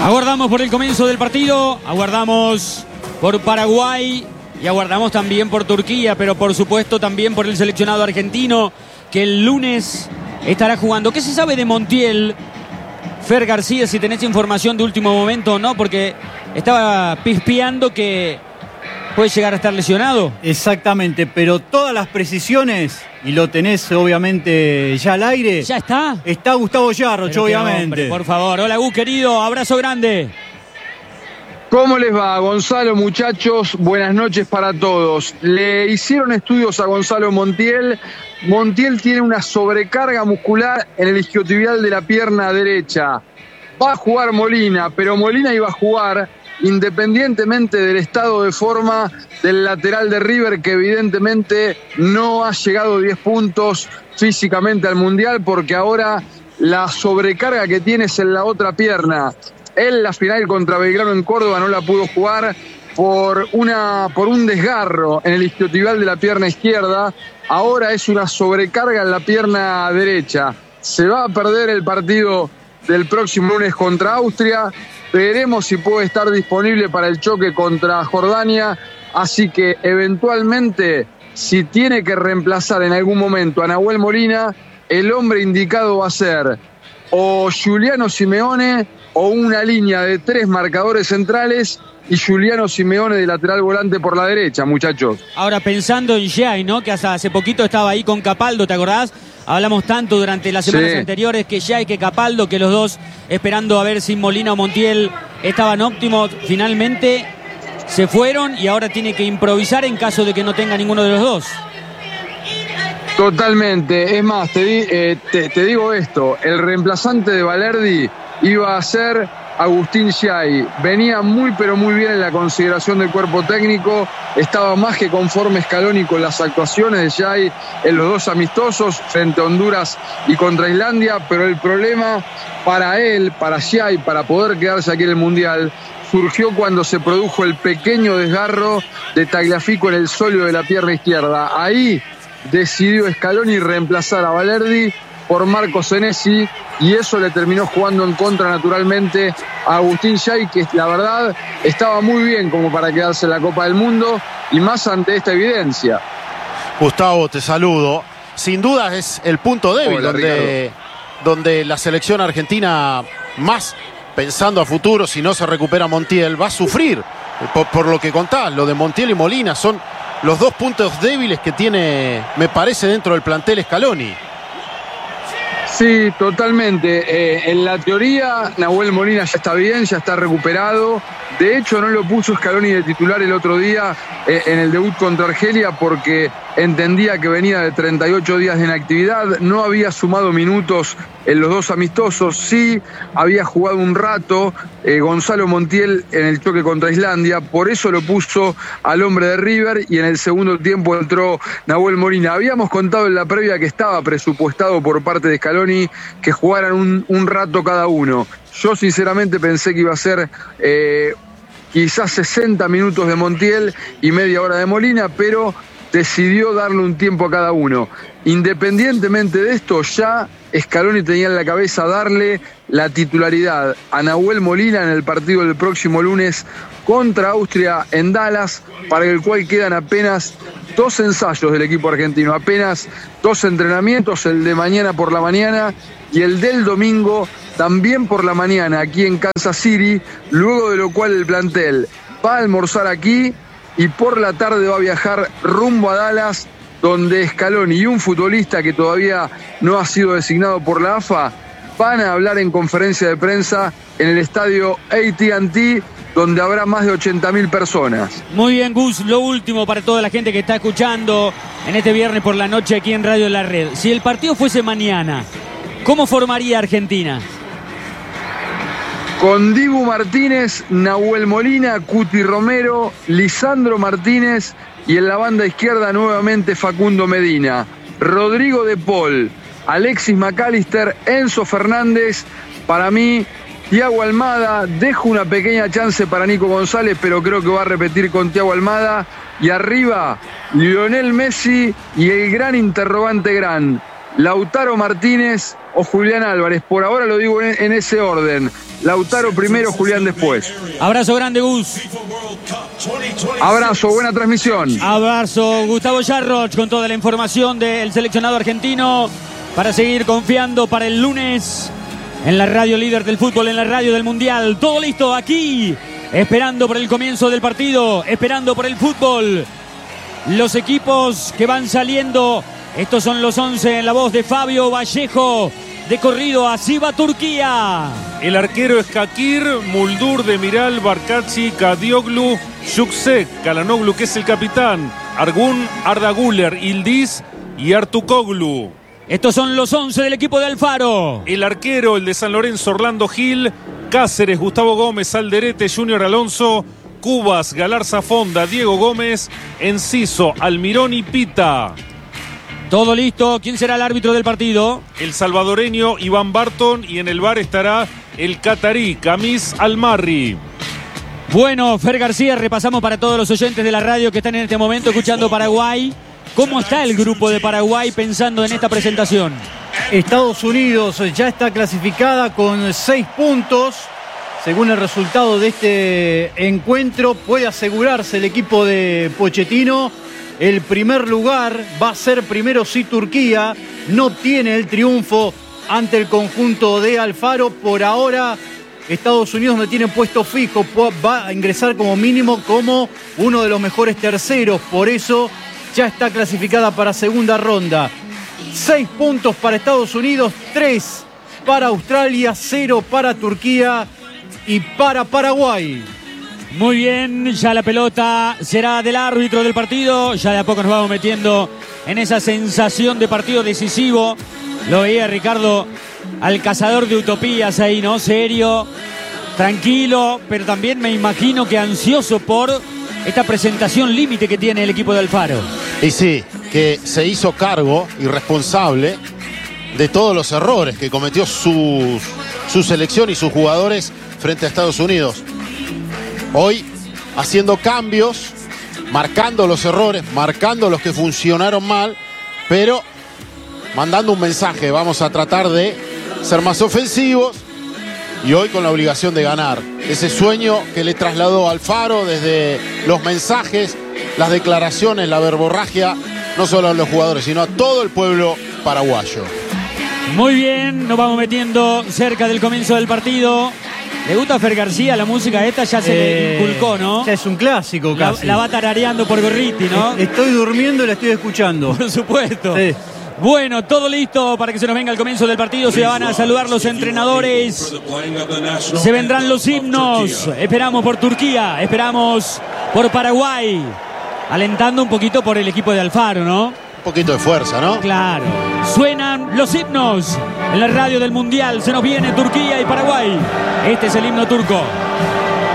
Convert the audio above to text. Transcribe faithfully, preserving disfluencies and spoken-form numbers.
Aguardamos por el comienzo del partido, aguardamos por Paraguay y aguardamos también por Turquía, pero por supuesto también por el seleccionado argentino que el lunes estará jugando. ¿Qué se sabe de Montiel? Fer García, si tenés información de último momento o no, porque estaba pispeando que puede llegar a estar lesionado. Exactamente, pero todas las precisiones, y lo tenés obviamente ya al aire. ¿Ya está? Está Gustavo Yarroch, obviamente. Hombre, por favor. Hola, Gus, querido. Abrazo grande. ¿Cómo les va, Gonzalo, muchachos? Buenas noches para todos. Le hicieron estudios a Gonzalo Montiel. Montiel tiene una sobrecarga muscular en el isquiotibial de la pierna derecha. Va a jugar Molina, pero Molina iba a jugar independientemente del estado de forma del lateral de River, que evidentemente no ha llegado diez puntos físicamente al Mundial, porque ahora la sobrecarga que tiene es en la otra pierna. Él la final contra Belgrano en Córdoba no la pudo jugar por, una, por un desgarro en el isquiotibial de la pierna izquierda. Ahora es una sobrecarga en la pierna derecha. Se va a perder el partido del próximo lunes contra Austria. Veremos si puede estar disponible para el choque contra Jordania. Así que eventualmente, si tiene que reemplazar en algún momento a Nahuel Molina, el hombre indicado va a ser o Giuliano Simeone o una línea de tres marcadores centrales y Giuliano Simeone de lateral volante por la derecha, muchachos. Ahora pensando en Giai, ¿no? Que hasta hace poquito estaba ahí con Capaldo, ¿te acordás? Hablamos tanto durante las semanas sí. anteriores que Giai, que Capaldo, que los dos esperando a ver si Molina o Montiel estaban óptimos. Finalmente se fueron y ahora tiene que improvisar en caso de que no tenga ninguno de los dos. Totalmente. Es más, te, di, eh, te, te digo esto. El reemplazante de Valerdi iba a ser Agustín Giai. Venía muy pero muy bien en la consideración del cuerpo técnico. Estaba más que conforme Scaloni con las actuaciones de Giai en los dos amistosos frente a Honduras y contra Islandia, pero el problema para él, para Giai, para poder quedarse aquí en el Mundial, surgió cuando se produjo el pequeño desgarro de Tagliafico en el sóleo de la pierna izquierda. Ahí decidió Scaloni reemplazar a Valerdi por Marco Senesi, y eso le terminó jugando en contra naturalmente a Agustín Giai, que la verdad estaba muy bien como para quedarse en la Copa del Mundo, y más ante esta evidencia. Gustavo, te saludo. Sin duda es el punto débil. Hola, donde, donde la selección argentina, más pensando a futuro, si no se recupera Montiel, va a sufrir. Por, por lo que contás, lo de Montiel y Molina son los dos puntos débiles que tiene, me parece, dentro del plantel Scaloni. Sí, totalmente. Eh, en la teoría, Nahuel Molina ya está bien, ya está recuperado. De hecho, no lo puso Scaloni de titular el otro día eh, en el debut contra Argelia porque entendía que venía de treinta y ocho días de inactividad. No había sumado minutos en los dos amistosos. Sí, había jugado un rato eh, Gonzalo Montiel en el choque contra Islandia. Por eso lo puso al hombre de River y en el segundo tiempo entró Nahuel Molina. Habíamos contado en la previa que estaba presupuestado por parte de Scaloni que jugaran un, un rato cada uno. Yo sinceramente pensé que iba a ser eh, quizás sesenta minutos de Montiel y media hora de Molina, pero decidió darle un tiempo a cada uno. Independientemente de esto, ya Scaloni tenía en la cabeza darle la titularidad a Nahuel Molina en el partido del próximo lunes contra Austria en Dallas, para el cual quedan apenas dos ensayos del equipo argentino, apenas dos entrenamientos, el de mañana por la mañana y el del domingo también por la mañana aquí en Kansas City, luego de lo cual el plantel va a almorzar aquí y por la tarde va a viajar rumbo a Dallas, donde Scaloni y un futbolista que todavía no ha sido designado por la A F A van a hablar en conferencia de prensa en el estadio A T and T, donde habrá más de ochenta mil personas. Muy bien, Gus, lo último para toda la gente que está escuchando en este viernes por la noche aquí en Radio La Red. Si el partido fuese mañana, ¿cómo formaría Argentina? Con Dibu Martínez, Nahuel Molina, Cuti Romero, Lisandro Martínez y en la banda izquierda nuevamente Facundo Medina, Rodrigo de Paul, Alexis McAllister, Enzo Fernández. Para mí, Thiago Almada, dejo una pequeña chance para Nico González, pero creo que va a repetir con Thiago Almada. Y arriba, Lionel Messi y el gran interrogante gran, Lautaro Martínez o Julián Álvarez. Por ahora lo digo en, en ese orden. Lautaro primero, Julián después. Abrazo grande, Gus. Abrazo, buena transmisión. Abrazo, Gustavo Yarroch, con toda la información del seleccionado argentino para seguir confiando para el lunes en la radio líder del fútbol, en la radio del Mundial. Todo listo aquí, esperando por el comienzo del partido, esperando por el fútbol. Los equipos que van saliendo, estos son los once en la voz de Fabio Vallejo. De corrido, así va Turquía. El arquero es Kakir, Muldur, Demiral, Barkachi, Kadioglu, Yüksek, Kalanoglu, que es el capitán, Argun, Arda Güler, Ildiz y Artukoglu. Estos son los once del equipo de Alfaro. El arquero, el de San Lorenzo, Orlando Gil, Cáceres, Gustavo Gómez, Alderete, Junior Alonso, Cubas, Galarza Fonda, Diego Gómez, Enciso, Almirón y Pita. Todo listo. ¿Quién será el árbitro del partido? El salvadoreño Iván Barton, y en el bar estará el catarí Kamis Almarri. Bueno, Fer García, repasamos para todos los oyentes de la radio que están en este momento escuchando Paraguay. ¿Cómo está el grupo de Paraguay pensando en esta presentación? Estados Unidos ya está clasificada con seis puntos. Según el resultado de este encuentro, puede asegurarse el equipo de Pochettino el primer lugar. Va a ser primero si Turquía no obtiene el triunfo ante el conjunto de Alfaro. Por ahora, Estados Unidos no tiene puesto fijo, va a ingresar como mínimo como uno de los mejores terceros. Por eso ya está clasificada para segunda ronda. Seis puntos para Estados Unidos, tres para Australia, cero para Turquía y para Paraguay. Muy bien, ya la pelota será del árbitro del partido. Ya de a poco nos vamos metiendo en esa sensación de partido decisivo. Lo veía Ricardo al cazador de utopías ahí, ¿no? Serio, tranquilo, pero también me imagino que ansioso por esta presentación límite que tiene el equipo de Alfaro. Y sí, que se hizo cargo y responsable de todos los errores que cometió su, su selección y sus jugadores frente a Estados Unidos. Hoy haciendo cambios, marcando los errores, marcando los que funcionaron mal, pero mandando un mensaje. Vamos a tratar de ser más ofensivos y hoy con la obligación de ganar. Ese sueño que le trasladó Alfaro desde los mensajes, las declaraciones, la verborragia, no solo a los jugadores, sino a todo el pueblo paraguayo. Muy bien, nos vamos metiendo cerca del comienzo del partido. ¿Le gusta a Fer García la música esta? Ya se Eh, le inculcó, ¿no? Ya es un clásico La, casi. la va tarareando por Gorriti, ¿no? Estoy durmiendo y la estoy escuchando. Por supuesto. Sí. Bueno, todo listo para que se nos venga el comienzo del partido. Se van a saludar los entrenadores. Se vendrán los himnos. Esperamos por Turquía, esperamos por Paraguay. Alentando un poquito por el equipo de Alfaro, ¿no? Un poquito de fuerza, ¿no? Claro. Suenan los himnos en la radio del Mundial. Se nos viene Turquía y Paraguay. Este es el himno turco.